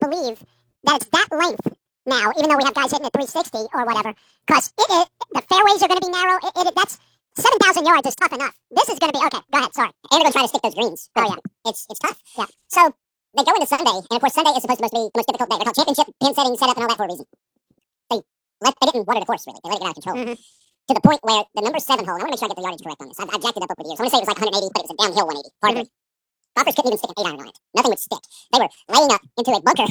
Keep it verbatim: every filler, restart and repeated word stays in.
believe that it's that length now, even though we have guys hitting at three sixty or whatever, because it, it, the fairways are going to be narrow. It, it, that's seven thousand yards is tough enough. This is going to be okay. Go ahead. Sorry. And they're going to try to stick those greens. Oh yeah, it's it's tough. Yeah. So they go into Sunday, and of course Sunday is supposed to be the most difficult day. They're called championship pin setting, setup, and all that for a reason. They let they didn't water the course really. They let it get out of control. Mm-hmm. To the point where the number seven hole, and I want to make sure I get the yardage correct on this. I've, I've jacked it up over the years. I want to say it was like one eighty, but it was a downhill one eighty. Par Mm-hmm. three. Golfers couldn't even stick an eight iron on it. Nothing would stick. They were laying up into a bunker